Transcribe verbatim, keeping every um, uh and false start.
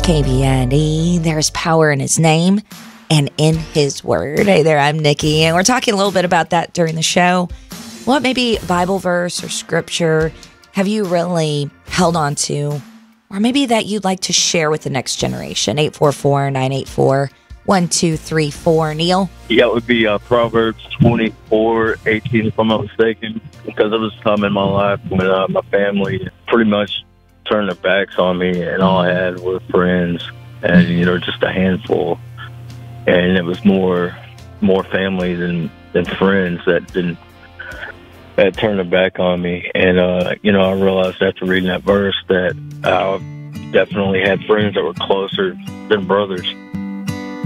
K B N E, there's power in his name and in his word. Hey there, I'm Nikki, and we're talking a little bit about that during the show. What maybe Bible verse or scripture have you really held on to, or maybe that you'd like to share with the next generation? eight four four, nine eight four, one two three four. Neil? Yeah, it would be uh, Proverbs twenty-four eighteen, if I'm not mistaken, because there was a time in my life when uh, my family pretty much turned their backs on me, and all I had were friends, and you know, just a handful, and it was more more family than than friends that didn't that turned their back on me. And uh, you know, I realized after reading that verse that I definitely had friends that were closer than brothers.